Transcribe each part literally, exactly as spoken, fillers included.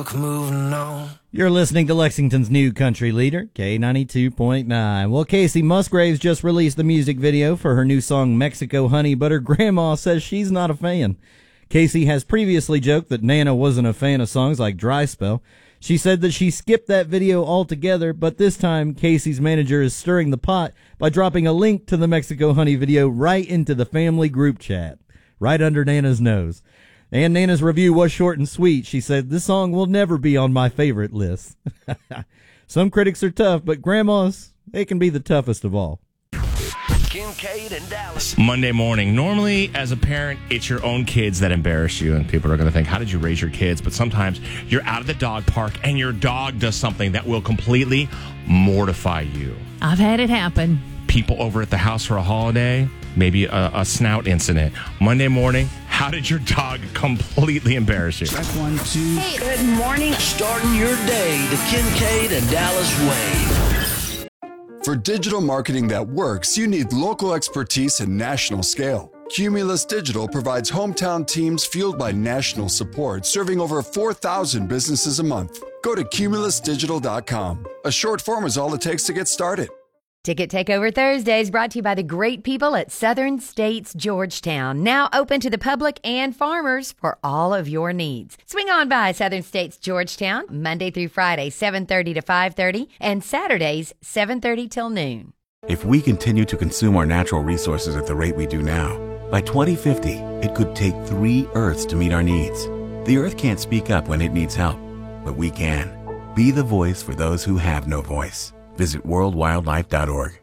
Moving on. You're listening to Lexington's new country leader, K ninety-two point nine. Well, Casey Musgraves just released the music video for her new song, Mexico Honey, but her grandma says she's not a fan. Casey has previously joked that Nana wasn't a fan of songs like Dry Spell. She said that she skipped that video altogether, but this time Casey's manager is stirring the pot by dropping a link to the Mexico Honey video right into the family group chat, right under Nana's nose. And Nana's review was short and sweet. She said, "This song will never be on my favorite list." Some critics are tough, but grandmas, they can be the toughest of all. Kincaid and Dallas. Monday morning. Normally, as a parent, it's your own kids that embarrass you, and people are going to think, how did you raise your kids? But sometimes you're out at the dog park, and your dog does something that will completely mortify you. I've had it happen. People over at the house for a holiday, maybe a, a snout incident. Monday morning, how did your dog completely embarrass you? Check one, two. Hey. Good morning. Starting your day the Kincaid and Dallas way. For digital marketing that works, you need local expertise and national scale. Cumulus Digital provides hometown teams fueled by national support, serving over four thousand businesses a month. Go to cumulus digital dot com. A short form is all it takes to get started. Ticket Takeover Thursdays brought to you by the great people at Southern States Georgetown. Now open to the public and farmers for all of your needs. Swing on by Southern States Georgetown, Monday through Friday, seven thirty to five thirty, and Saturdays, seven thirty till noon. If we continue to consume our natural resources at the rate we do now, by twenty fifty, it could take three Earths to meet our needs. The Earth can't speak up when it needs help, but we can. Be the voice for those who have no voice. Visit world wildlife dot org.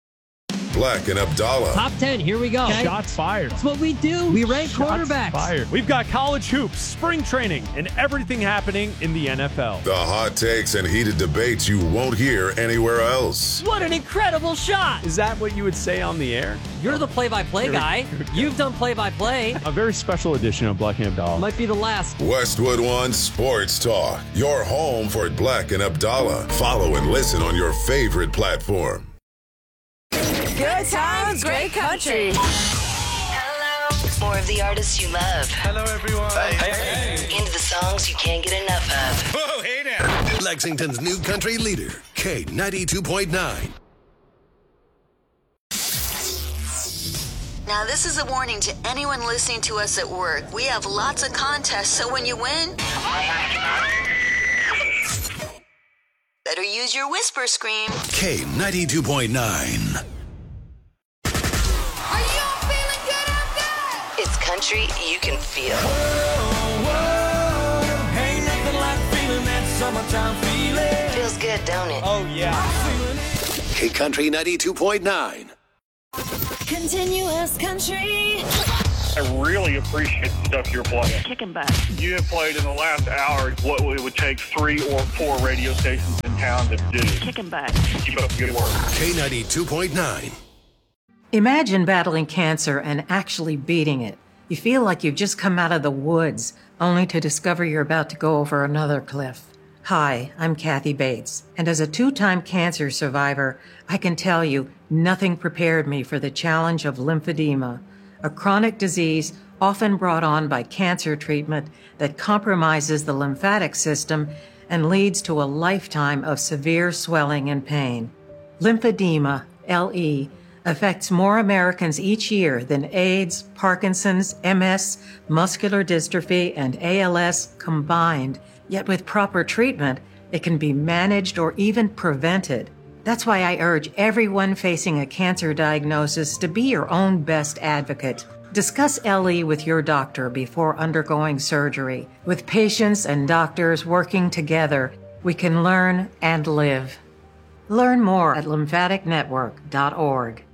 Black and Abdallah. Top ten, here we go. Okay. Shots fired. That's what we do. We rank Shots quarterbacks. Fired. We've got college hoops, spring training, and everything happening in the N F L. The hot takes and heated debates you won't hear anywhere else. What an incredible shot. Is that what you would say on the air? You're the play-by-play guy. You've done play-by-play. A very special edition of Black and Abdallah. Might be the last. Westwood One Sports Talk. Your home for Black and Abdallah. Follow and listen on your favorite platform. Good times, great country. Hello. More of the artists you love. Hello, everyone. Hey, hey. Into the songs you can't get enough of. Whoa, hey now. Lexington's new country leader, K ninety-two point nine. Now, this is a warning to anyone listening to us at work. We have lots of contests, so when you win, better use your whisper scream. K ninety-two point nine. It's country you can feel. Whoa, whoa, ain't nothing like feeling that summertime feeling. Feels good, don't it? Oh, yeah. K Country ninety-two point nine. Continuous country. I really appreciate the stuff you're playing. Kicking butt. You have played in the last hour what it would take three or four radio stations in town to do. Kicking butt. Keep up the good work. K ninety-two point nine. Imagine battling cancer and actually beating it. You feel like you've just come out of the woods, only to discover you're about to go over another cliff. Hi, I'm Kathy Bates, and as a two-time cancer survivor, I can tell you nothing prepared me for the challenge of lymphedema, a chronic disease often brought on by cancer treatment that compromises the lymphatic system and leads to a lifetime of severe swelling and pain. Lymphedema, L E, affects more Americans each year than AIDS, Parkinson's, M S, muscular dystrophy, and A L S combined. Yet with proper treatment, it can be managed or even prevented. That's why I urge everyone facing a cancer diagnosis to be your own best advocate. Discuss L E with your doctor before undergoing surgery. With patients and doctors working together, we can learn and live. Learn more at lymphatic network dot org.